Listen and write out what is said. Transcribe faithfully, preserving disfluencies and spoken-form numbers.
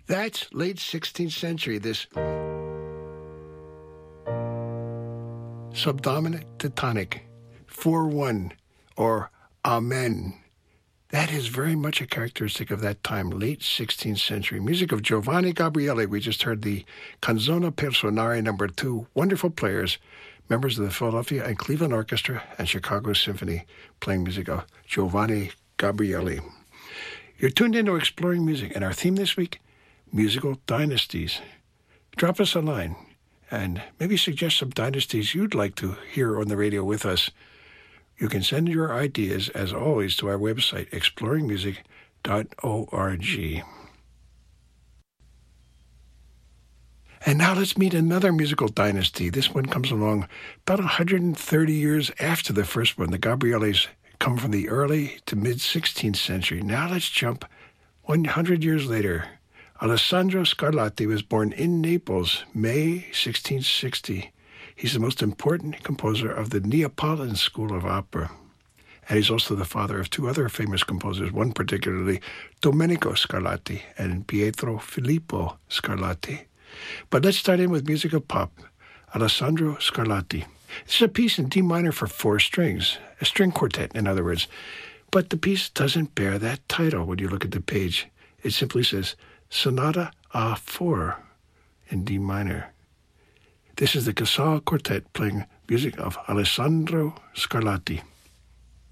That's late sixteenth century, this subdominant to tonic, four one, or Amen. That is very much a characteristic of that time, late sixteenth century. Music of Giovanni Gabrieli. We just heard the Canzone per Suonare number two. Wonderful players, members of the Philadelphia and Cleveland Orchestra and Chicago Symphony, playing music of Giovanni Gabrieli. You're tuned into Exploring Music, and our theme this week, musical dynasties. Drop us a line and maybe suggest some dynasties you'd like to hear on the radio with us. You can send your ideas, as always, to our website, exploring music dot org. And now let's meet another musical dynasty. This one comes along about one hundred thirty years after the first one. The Gabrielis come from the early to mid-sixteenth century. Now let's jump one hundred years later. Alessandro Scarlatti was born in Naples, May sixteen sixty. He's the most important composer of the Neapolitan School of Opera. And he's also the father of two other famous composers, one particularly Domenico Scarlatti and Pietro Filippo Scarlatti. But let's start in with music of pop. Alessandro Scarlatti. This is a piece in D minor for four strings, a string quartet, in other words. But the piece doesn't bear that title when you look at the page. It simply says Sonata A four in D minor. This is the Casal Quartet playing music of Alessandro Scarlatti.